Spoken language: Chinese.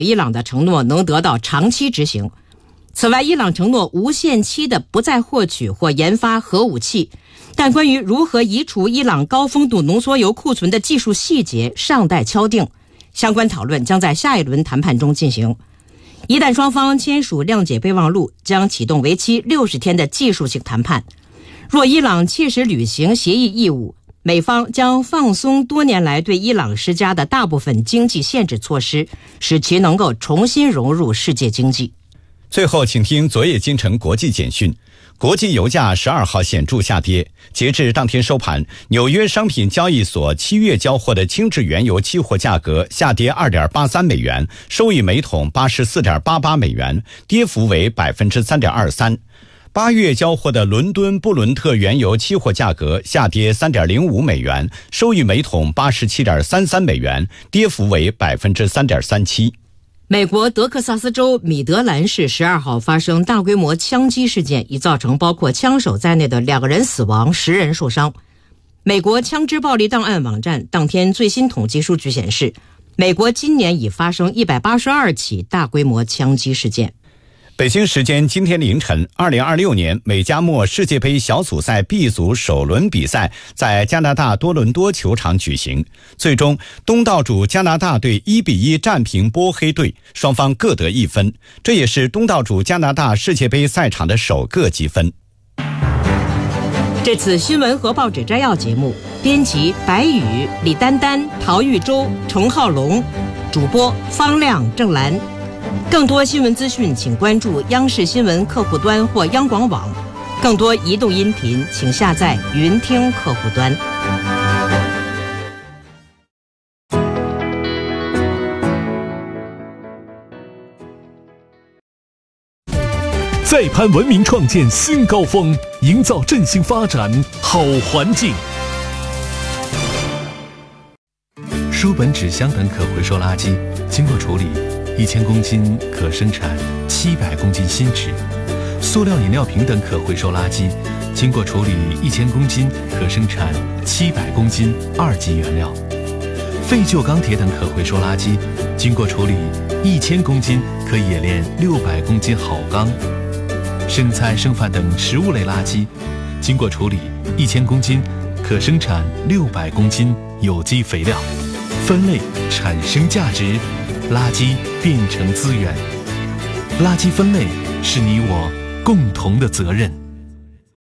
伊朗的承诺能得到长期执行。此外，伊朗承诺无限期的不再获取或研发核武器，但关于如何移除伊朗高丰度浓缩铀库存的技术细节尚待敲定，相关讨论将在下一轮谈判中进行。一旦双方签署谅解备忘录，将启动为期60天的技术性谈判。若伊朗切实履行协议义务，美方将放松多年来对伊朗施加的大部分经济限制措施，使其能够重新融入世界经济。 最后，请听昨夜京城国际简讯。国际油价12号显著下跌，截至当天收盘，纽约商品交易所7月交货的轻质原油期货价格下跌 2.83 美元，收于每桶 84.88 美元，跌幅为 3.23%。8月交货的伦敦布伦特原油期货价格下跌 3.05 美元，收于每桶 87.33 美元，跌幅为 3.37%。 美国德克萨斯州米德兰市12号发生大规模枪击事件，已造成包括枪手在内的2个人死亡，10人受伤。美国枪支暴力档案网站当天最新统计数据显示，美国今年已发生182起大规模枪击事件。 北京时间今天凌晨，2026年美加墨世界杯小组赛 B 组首轮比赛在加拿大多伦多球场举行。最终，东道主加拿大队1-1战平波黑队，双方各得1分，这也是东道主加拿大世界杯赛场的首个积分。 这次新闻和报纸摘要节目，编辑白宇、李丹丹、陶玉洲、程浩龙，主播方亮、郑兰。更多新闻资讯，请关注央视新闻客户端或央广网。更多移动音频，请下载云听客户端。 再攀文明创建新高峰，营造振兴发展好环境。 书本、纸箱等可回收垃圾经过处理，1000公斤可生产700公斤新纸；塑料饮料瓶等可回收垃圾经过处理1000公斤可生产700公斤2级原料；废旧钢铁等可回收垃圾经过处理1000公斤可冶炼600公斤好钢；生菜、剩饭等食物类垃圾经过处理1000公斤可生产600公斤有机肥料。分类产生价值，垃圾变成资源。垃圾分类是你我共同的责任。